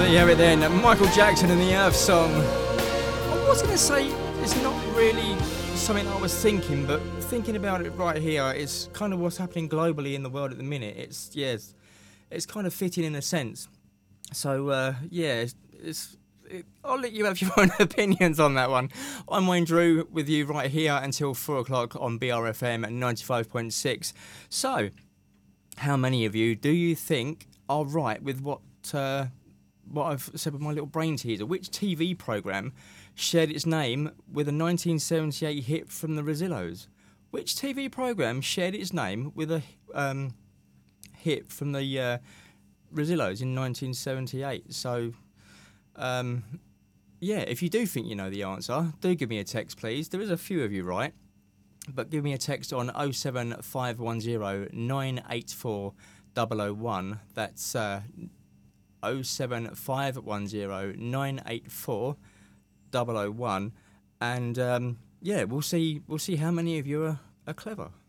you have it then. Michael Jackson and the Earth Song. I was going to say it's not really something I was thinking, but thinking about it right here, it's kind of what's happening globally in the world at the minute. It's kind of fitting in a sense. So, I'll let you have your own opinions on that one. I'm Wayne Drew with you right here until 4 o'clock on BRFM at 95.6. So, how many of you do you think are right with what I've said with my little brain teaser? Which TV programme shared its name with a 1978 hit from the Rezillos? Which TV programme shared its name with a hit from the Rezillos in 1978? So, if you do think you know the answer, do give me a text, please. There is a few of you right, but give me a text on 07510 984 001. That's 07510 984 001, and we'll see how many of you are clever.